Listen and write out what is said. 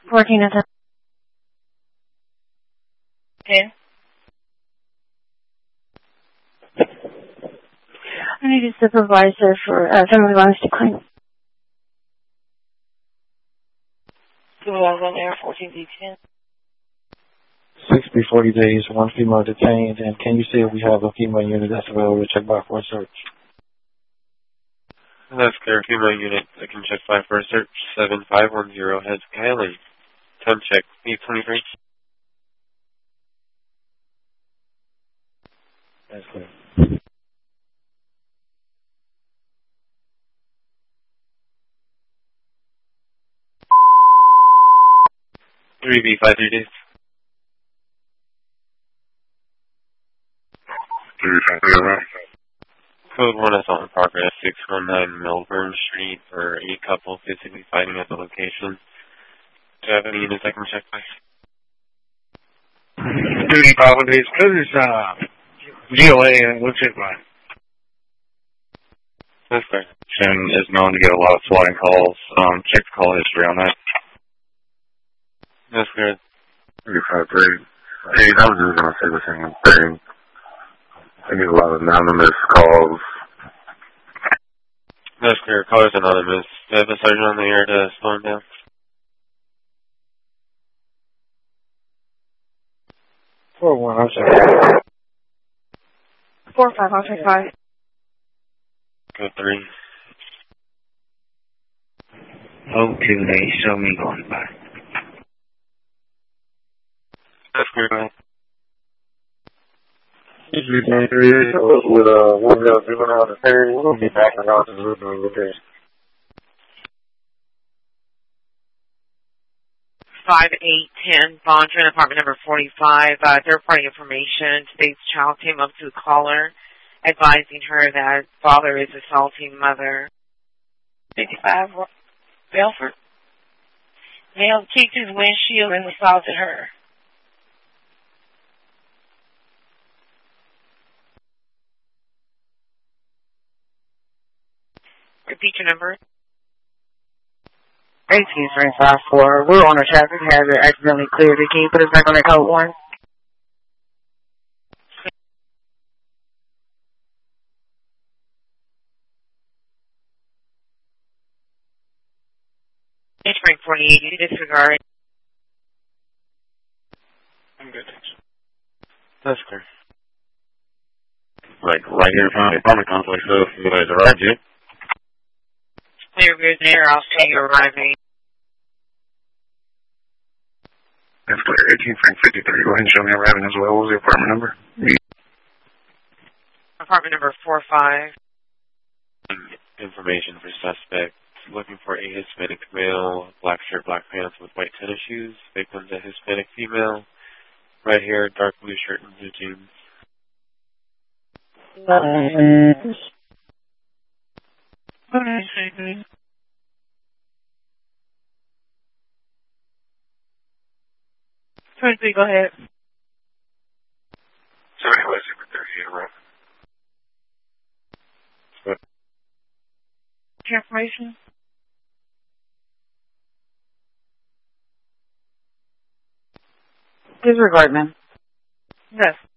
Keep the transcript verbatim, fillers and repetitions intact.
Working at the... ten. I need a supervisor for uh, family violence to claim. Supervisor on air, fourteen D ten. sixty, forty days, one female detained, and can you say if we have a female unit that's available to check by for a search? That's clear. Female unit that can check by for a search. seven five one zero heads Kylie. Time check. eight twenty-three. That's clear. three B five three days. three B five three, right? Code one assault in progress, six one nine Melbourne Street for a couple physically fighting at the location. Do you have any units I can check by? three B five days, because it's uh, G O A and we'll check by. That's fair. Shen is known to get a lot of swatting calls. Um, check the call history on that. That's good. three B five three. Hey, I was just going to say the same thing. I get a lot of anonymous calls. That's clear. Caller's anonymous. Do you have a sergeant on the air to slow him down? four one, I'm sorry. four five, I'll check by. Code three. Oh, two, they show me going by. That's clear, man. Usually been three years with uh, one girl juvenile to thirty. We're going to be back around to the room with this. five eight ten, Bondron, apartment number forty-five. Uh, third party information. Today's child came up to the caller, advising her that father is assaulting mother. fifty-five, Belford. Male kicked his windshield and assaulted her. Repeat your number. eighteen three five four. We're on a traffic hazard. Accidentally cleared it. Can you put us back on that code one? Spring forty-eight, you disregard. I'm good, thanks. That's clear. Like, right here in front of the apartment complex, so if you guys arrived yet. Clear good there. I'll see you arriving. That's clear. eighteen Frank fifty-three. Go ahead and show me arriving as well. What was the apartment number? Apartment number four five. Information for suspect. Looking for a Hispanic male, black shirt, black pants with white tennis shoes. Victim's a Hispanic female. Right here, dark blue shirt and blue jeans. twenty-three, go ahead. Sorry, what's it with thirty-eight, right? Your information? Disregard, ma'am. Yes.